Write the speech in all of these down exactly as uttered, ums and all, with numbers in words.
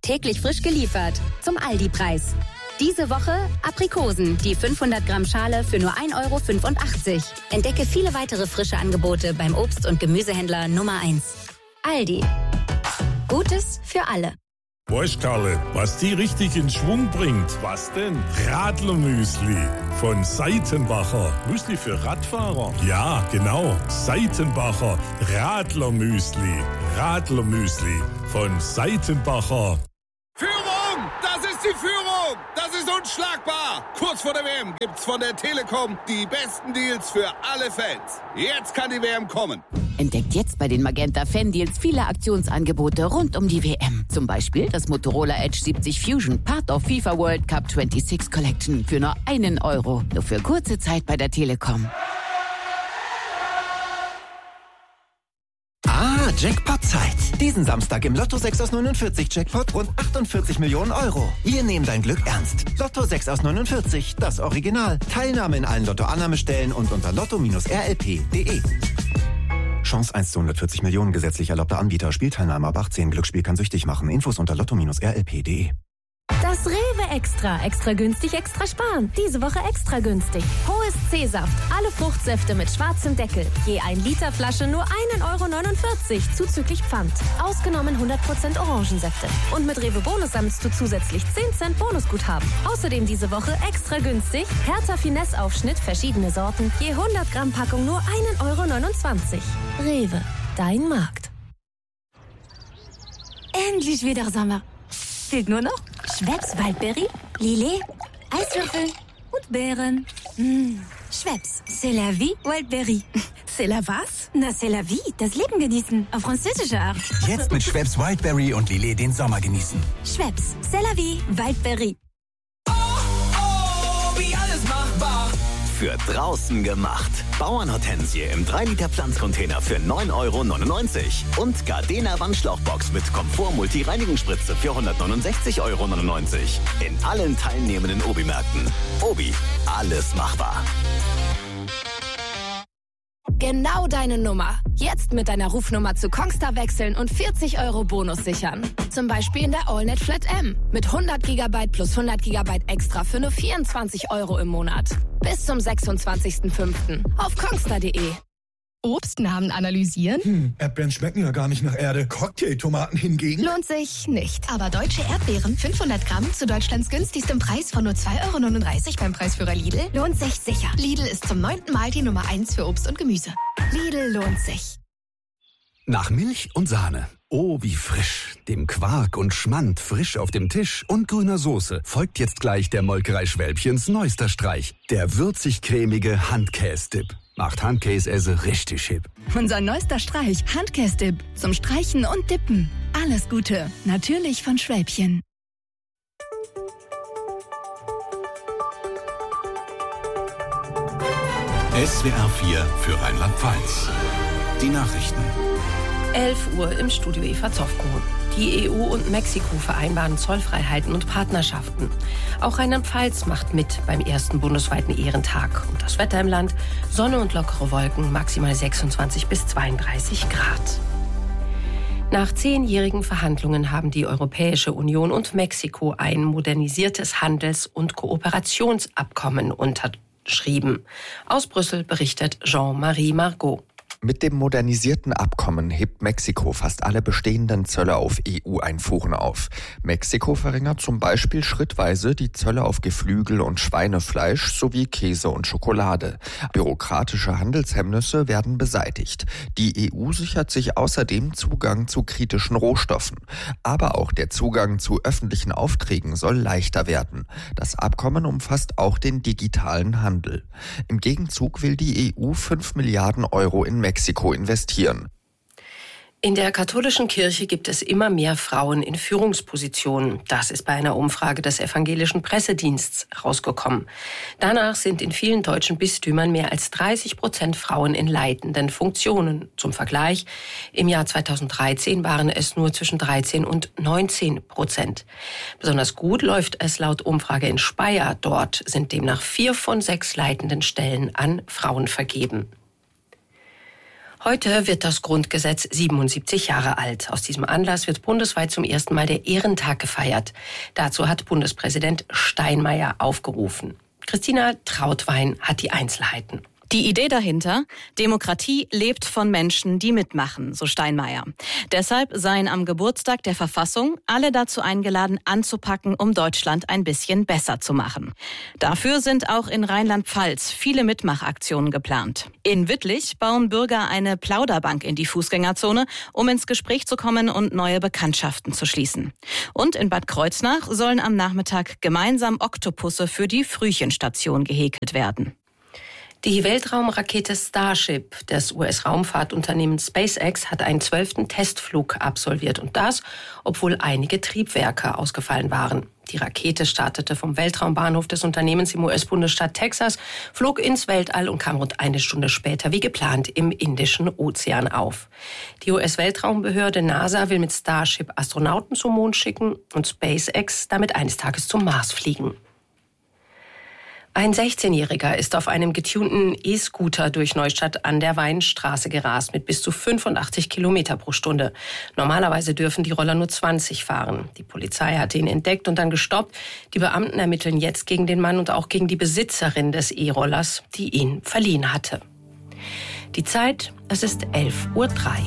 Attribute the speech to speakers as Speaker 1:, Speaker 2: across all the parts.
Speaker 1: täglich frisch geliefert. Zum Aldi-Preis. Diese Woche Aprikosen, die fünfhundert Gramm Schale für nur ein Euro fünfundachtzig. Entdecke viele weitere frische Angebote beim Obst- und Gemüsehändler Nummer eins. Aldi. Gutes für alle.
Speaker 2: Weißt, Karle, was die richtig in Schwung bringt? Was denn? Radlermüsli von Seitenbacher. Müsli für Radfahrer? Ja, genau. Seitenbacher Radlermüsli. Radlermüsli von Seitenbacher.
Speaker 3: Führung! Das ist die Führung! Das ist unschlagbar! Kurz vor der W M gibt's von der Telekom die besten Deals für alle Fans. Jetzt kann die W M kommen.
Speaker 4: Entdeckt jetzt bei den Magenta Fan-Deals viele Aktionsangebote rund um die W M. Zum Beispiel das Motorola Edge siebzig Fusion, Part of FIFA World Cup sechsundzwanzig Collection für nur einen Euro. Nur für kurze Zeit bei der Telekom.
Speaker 5: Ah, Jackpot-Zeit. Diesen Samstag im Lotto sechs aus neunundvierzig Jackpot rund achtundvierzig Millionen Euro. Wir nehmen dein Glück ernst. Lotto sechs aus neunundvierzig, das Original. Teilnahme in allen Lotto-Annahmestellen und unter lotto Bindestrich r l p punkt d e. Chance eins zu hundertvierzig Millionen, gesetzlich erlaubter Anbieter. Spielteilnahme ab achtzehn. Glücksspiel kann süchtig machen. Infos unter lotto Bindestrich r l p punkt d e.
Speaker 6: Das Rewe Extra. Extra günstig, extra sparen. Diese Woche extra günstig. Hohes C-Saft. Alle Fruchtsäfte mit schwarzem Deckel. Je ein Liter Flasche nur ein Euro neunundvierzig. Zuzüglich Pfand. Ausgenommen hundert Prozent Orangensäfte. Und mit Rewe Bonus sammelst du zusätzlich zehn Cent Bonusguthaben. Außerdem diese Woche extra günstig. Hertha Finesse Aufschnitt, verschiedene Sorten. Je hundert Gramm Packung nur ein Euro neunundzwanzig. Rewe. Dein Markt.
Speaker 7: Endlich wieder Sommer. Fehlt nur noch Schweppes Waldberry, Lillet, Eiswürfel und Beeren. Mmh. Schweppes, c'est la vie, Waldberry.
Speaker 8: C'est la was?
Speaker 7: Na, c'est la vie, das Leben genießen. Auf französische Art.
Speaker 9: Jetzt mit Schweppes Wildberry und Lillet den Sommer genießen.
Speaker 7: Schweppes, c'est la vie, Waldberry.
Speaker 10: Oh, oh, wie alles machbar.
Speaker 11: Für draußen gemacht. Bauernhortensie im drei Liter Pflanzcontainer für neun Euro neunundneunzig. Und Gardena Wandschlauchbox mit Komfort-Multi-Reinigungsspritze für hundertneunundsechzig Euro neunundneunzig. In allen teilnehmenden Obi-Märkten. Obi, alles machbar.
Speaker 6: Genau deine Nummer. Jetzt mit deiner Rufnummer zu Kongstar wechseln und vierzig Euro Bonus sichern. Zum Beispiel in der AllNet Flat M. Mit hundert Gigabyte plus hundert Gigabyte extra für nur vierundzwanzig Euro im Monat. Bis zum sechsundzwanzigsten fünften auf kongstar punkt de.
Speaker 8: Obstnamen analysieren?
Speaker 12: Hm, Erdbeeren schmecken ja gar nicht nach Erde. Cocktailtomaten hingegen?
Speaker 8: Lohnt sich nicht. Aber deutsche Erdbeeren, fünfhundert Gramm zu Deutschlands günstigstem Preis von nur zwei Euro neununddreißig beim Preisführer Lidl, lohnt sich sicher. Lidl ist zum neunten Mal die Nummer eins für Obst und Gemüse. Lidl lohnt sich.
Speaker 9: Nach Milch und Sahne. Oh, wie frisch. Dem Quark und Schmand frisch auf dem Tisch und grüner Soße folgt jetzt gleich der Molkerei Schwälbchens neuester Streich. Der würzig-cremige Handkäse-Dip. Macht Handkäse richtig hip.
Speaker 8: Unser neuester Streich, Handkäse-Dip. Zum Streichen und Dippen. Alles Gute. Natürlich von Schwälbchen.
Speaker 13: S W R vier für Rheinland-Pfalz. Die Nachrichten.
Speaker 14: elf Uhr im Studio Eva Zofko. Die E U und Mexiko vereinbaren Zollfreiheiten und Partnerschaften. Auch Rheinland-Pfalz macht mit beim ersten bundesweiten Ehrentag. Und das Wetter im Land: Sonne und lockere Wolken, maximal sechsundzwanzig bis zweiunddreißig Grad. Nach zehnjährigen Verhandlungen haben die Europäische Union und Mexiko ein modernisiertes Handels- und Kooperationsabkommen unterschrieben. Aus Brüssel berichtet Jean-Marie Margot.
Speaker 15: Mit dem modernisierten Abkommen hebt Mexiko fast alle bestehenden Zölle auf E U-Einfuhren auf. Mexiko verringert zum Beispiel schrittweise die Zölle auf Geflügel und Schweinefleisch sowie Käse und Schokolade. Bürokratische Handelshemmnisse werden beseitigt. Die E U sichert sich außerdem Zugang zu kritischen Rohstoffen. Aber auch der Zugang zu öffentlichen Aufträgen soll leichter werden. Das Abkommen umfasst auch den digitalen Handel. Im Gegenzug will die E U fünf Milliarden Euro in Mexiko investieren.
Speaker 14: In der katholischen Kirche gibt es immer mehr Frauen in Führungspositionen. Das ist bei einer Umfrage des evangelischen Pressedienstes rausgekommen. Danach sind in vielen deutschen Bistümern mehr als dreißig Prozent Frauen in leitenden Funktionen. Zum Vergleich, im Jahr zweitausenddreizehn waren es nur zwischen dreizehn und neunzehn Prozent. Besonders gut läuft es laut Umfrage in Speyer. Dort sind demnach vier von sechs leitenden Stellen an Frauen vergeben. Heute wird das Grundgesetz siebenundsiebzig Jahre alt. Aus diesem Anlass wird bundesweit zum ersten Mal der Ehrentag gefeiert. Dazu hat Bundespräsident Steinmeier aufgerufen. Christina Trautwein hat die Einzelheiten.
Speaker 16: Die Idee dahinter: Demokratie lebt von Menschen, die mitmachen, so Steinmeier. Deshalb seien am Geburtstag der Verfassung alle dazu eingeladen, anzupacken, um Deutschland ein bisschen besser zu machen. Dafür sind auch in Rheinland-Pfalz viele Mitmachaktionen geplant. In Wittlich bauen Bürger eine Plauderbank in die Fußgängerzone, um ins Gespräch zu kommen und neue Bekanntschaften zu schließen. Und in Bad Kreuznach sollen am Nachmittag gemeinsam Oktopusse für die Frühchenstation gehäkelt werden.
Speaker 14: Die Weltraumrakete Starship des U S-Raumfahrtunternehmens SpaceX hat einen zwölften Testflug absolviert. Und das, obwohl einige Triebwerke ausgefallen waren. Die Rakete startete vom Weltraumbahnhof des Unternehmens im U S-Bundesstaat Texas, flog ins Weltall und kam rund eine Stunde später wie geplant im Indischen Ozean auf. Die U S-Weltraumbehörde NASA will mit Starship Astronauten zum Mond schicken und SpaceX damit eines Tages zum Mars fliegen. Ein sechzehnjähriger ist auf einem getunten E-Scooter durch Neustadt an der Weinstraße gerast mit bis zu fünfundachtzig Kilometer pro Stunde. Normalerweise dürfen die Roller nur zwanzig fahren. Die Polizei hatte ihn entdeckt und dann gestoppt. Die Beamten ermitteln jetzt gegen den Mann und auch gegen die Besitzerin des E-Rollers, die ihn verliehen hatte. Die Zeit, es ist elf Uhr drei.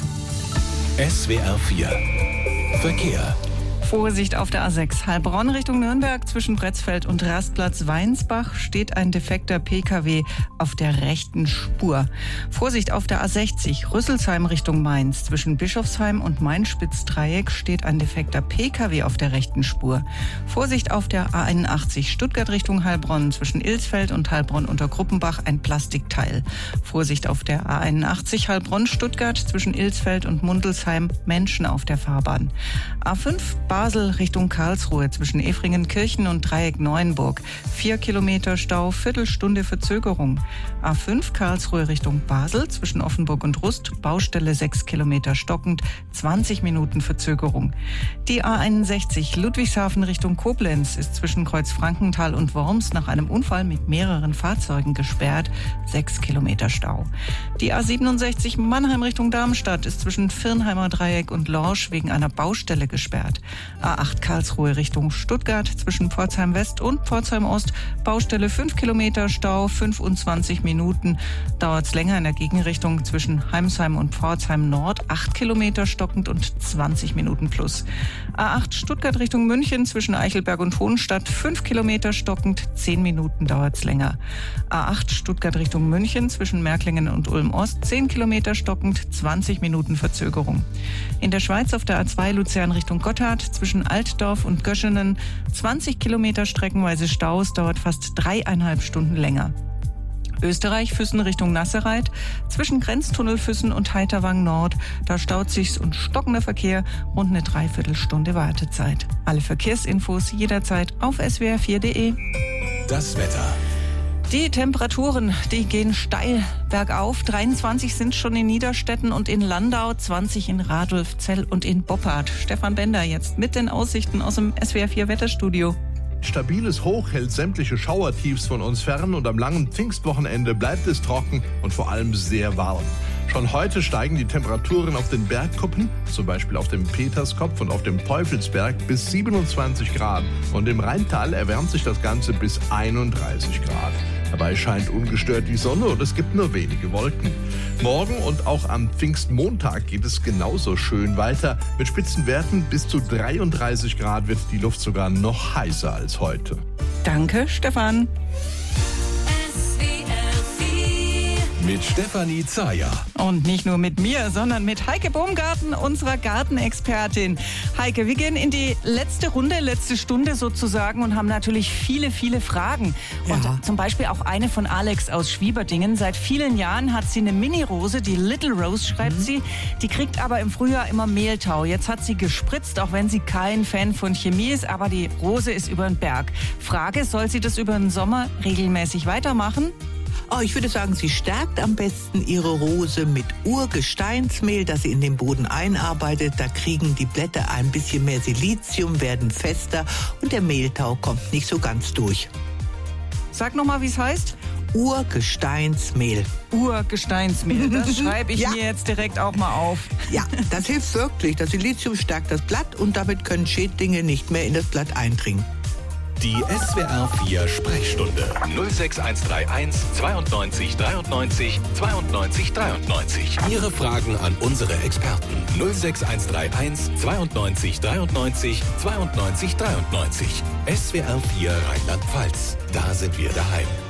Speaker 13: S W R vier Verkehr.
Speaker 17: Vorsicht auf der A sechs Heilbronn Richtung Nürnberg. Zwischen Pretzfeld und Rastplatz Weinsbach steht ein defekter P K W auf der rechten Spur. Vorsicht auf der A sechzig Rüsselsheim Richtung Mainz. Zwischen Bischofsheim und Main-Spitz-Dreieck steht ein defekter P K W auf der rechten Spur. Vorsicht auf der A einundachtzig Stuttgart Richtung Heilbronn. Zwischen Ilsfeld und Heilbronn unter Gruppenbach ein Plastikteil. Vorsicht auf der A einundachtzig Heilbronn-Stuttgart. Zwischen Ilsfeld und Mundelsheim Menschen auf der Fahrbahn. A fünf Basel Richtung Karlsruhe zwischen Efringen-Kirchen und Dreieck-Neuenburg. Vier Kilometer Stau, Viertelstunde Verzögerung. A fünf Karlsruhe Richtung Basel zwischen Offenburg und Rust. Baustelle sechs Kilometer stockend, zwanzig Minuten Verzögerung. Die A einundsechzig Ludwigshafen Richtung Koblenz ist zwischen Kreuzfrankenthal und Worms nach einem Unfall mit mehreren Fahrzeugen gesperrt. sechs Kilometer Stau. Die A siebenundsechzig Mannheim Richtung Darmstadt ist zwischen Firnheimer Dreieck und Lorsch wegen einer Baustelle gesperrt. A acht Karlsruhe Richtung Stuttgart zwischen Pforzheim West und Pforzheim Ost. Baustelle fünf Kilometer Stau, fünfundzwanzig Minuten. Dauert es länger in der Gegenrichtung zwischen Heimsheim und Pforzheim Nord. acht Kilometer stockend und zwanzig Minuten plus. A acht Stuttgart Richtung München zwischen Eichelberg und Hohenstadt. fünf Kilometer stockend, zehn Minuten dauert es länger. A acht Stuttgart Richtung München zwischen Märklingen und Ulm Ost. zehn Kilometer stockend, zwanzig Minuten Verzögerung. In der Schweiz auf der A zwei Luzern Richtung Gotthard zwischen Altdorf und Göschenen zwanzig Kilometer streckenweise Staus, dauert fast dreieinhalb Stunden länger. Österreich Füssen Richtung Nassereit zwischen Grenztunnel Füssen und Heiterwang Nord. Da staut sich's und stockender Verkehr, rund eine Dreiviertelstunde Wartezeit. Alle Verkehrsinfos jederzeit auf S W R vier Punkt de.
Speaker 13: Das Wetter.
Speaker 17: Die Temperaturen, die gehen steil bergauf. dreiundzwanzig sind schon in Niederstetten und in Landau, zwanzig in Radolfzell und in Boppard. Stefan Bender jetzt mit den Aussichten aus dem S W R vier Wetterstudio.
Speaker 18: Stabiles Hoch hält sämtliche Schauertiefs von uns fern und am langen Pfingstwochenende bleibt es trocken und vor allem sehr warm. Schon heute steigen die Temperaturen auf den Bergkuppen, zum Beispiel auf dem Peterskopf und auf dem Teufelsberg, bis siebenundzwanzig Grad. Und im Rheintal erwärmt sich das Ganze bis einunddreißig Grad. Dabei scheint ungestört die Sonne und es gibt nur wenige Wolken. Morgen und auch am Pfingstmontag geht es genauso schön weiter. Mit Spitzenwerten bis zu dreiunddreißig Grad wird die Luft sogar noch heißer als heute.
Speaker 17: Danke, Stefan.
Speaker 13: Mit Stefanie Zayer.
Speaker 17: Und nicht nur mit mir, sondern mit Heike Baumgarten, unserer Gartenexpertin. Heike, wir gehen in die letzte Runde, letzte Stunde sozusagen und haben natürlich viele, viele Fragen. Ja. Und zum Beispiel auch eine von Alex aus Schwieberdingen. Seit vielen Jahren hat sie eine Mini-Rose, die Little Rose schreibt mhm. sie. Die kriegt aber im Frühjahr immer Mehltau. Jetzt hat sie gespritzt, auch wenn sie kein Fan von Chemie ist. Aber die Rose ist über den Berg. Frage, soll sie das über den Sommer regelmäßig weitermachen?
Speaker 19: Oh, ich würde sagen, sie stärkt am besten ihre Rose mit Urgesteinsmehl, das sie in den Boden einarbeitet. Da kriegen die Blätter ein bisschen mehr Silizium, werden fester und der Mehltau kommt nicht so ganz durch.
Speaker 17: Sag nochmal, wie es heißt.
Speaker 19: Urgesteinsmehl.
Speaker 17: Urgesteinsmehl, das schreibe ich
Speaker 19: Ja.
Speaker 17: mir jetzt direkt auch mal auf.
Speaker 19: Ja, das hilft wirklich. Das Silizium stärkt das Blatt und damit können Schädlinge nicht mehr in das Blatt eindringen.
Speaker 13: Die S W R vier Sprechstunde null sechs eins drei eins zweiundneunzig dreiundneunzig zweiundneunzig dreiundneunzig. Ihre Fragen an unsere Experten null sechs eins drei eins zweiundneunzig dreiundneunzig zweiundneunzig dreiundneunzig. S W R vier Rheinland-Pfalz. Da sind wir daheim.